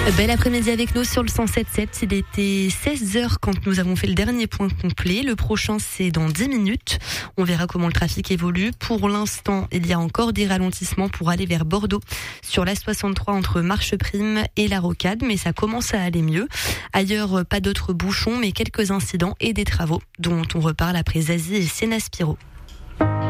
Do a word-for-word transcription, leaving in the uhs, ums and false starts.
Bel après-midi avec nous sur le cent sept virgule sept. Il était seize heures quand nous avons fait le dernier point complet. Le prochain, c'est dans dix minutes. On verra comment le trafic évolue. Pour l'instant, il y a encore des ralentissements pour aller vers Bordeaux sur l'A soixante-trois entre Marcheprime et la Rocade, mais ça commence à aller mieux. Ailleurs, pas d'autres bouchons, mais quelques incidents et des travaux dont on reparle après Zazie et Sénaspiro.